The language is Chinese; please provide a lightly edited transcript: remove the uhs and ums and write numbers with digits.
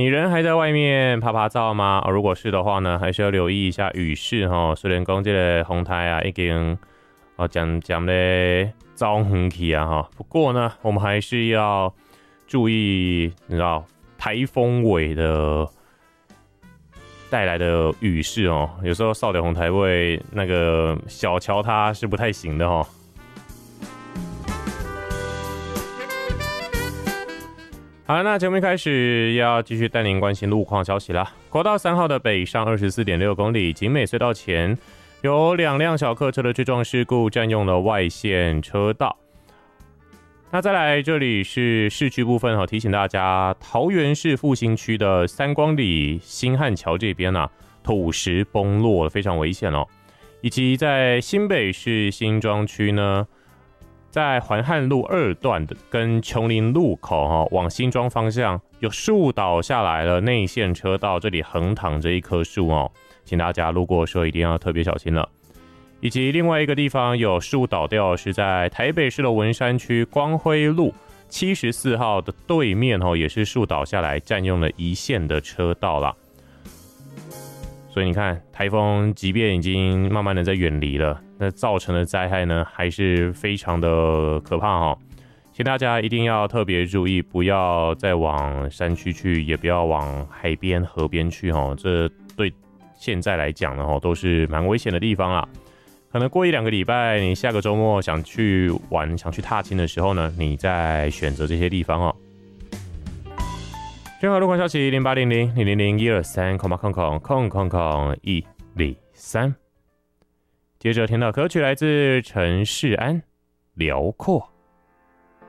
你人还在外面趴趴走吗？如果是的话呢，还是要留意一下雨势哈。虽然讲这个风台啊已经渐咧走远去啊哈，不过呢，我们还是要注意，你知道台风尾的带来的雨势哦。有时候少年红台位那个小桥它是不太行的哦。好，那节目一开始要继续带您关心路况消息啦。国道3号的北上24.6公里，景美隧道前有2辆小客车的追撞事故，占用了外线车道。那再来，这里是市区部分提醒大家，桃园市复兴区的3光里新汉桥这边土石崩落，非常危险哦。以及在新北市新庄区呢，在环汉路2段的跟琼林路口往新庄方向有树倒下来了，内线车道这里横躺着一棵树哦，请大家路过的时候一定要特别小心了。以及另外一个地方有树倒掉，是在台北市的文山区光辉路74号的对面也是树倒下来，占用了一线的车道啦。所以你看，台风即便已经慢慢的在远离了，那造成的灾害呢，还是非常的可怕哦。请大家一定要特别注意，不要再往山区去，也不要往海边、河边去哦。这对现在来讲呢，都是蛮危险的地方啦。可能过1-2个礼拜，你下个周末想去玩、想去踏青的时候呢，你再选择这些地方哦。任何路况消息0800-000-123，123。接着听到歌曲来自陈世安，《辽阔》。